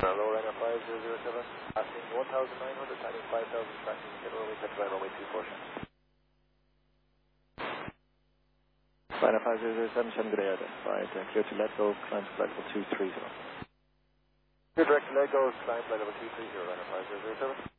Hello, Ryanair 5007. Passing 1,900, landing 5,000, tracking get runway 25, runway 24. Ryanair 5007, Shem, good day, identified. Clear to let go, climb to flight level 230. Clear direct to let go, climb flight level 230, Ryanair 5007.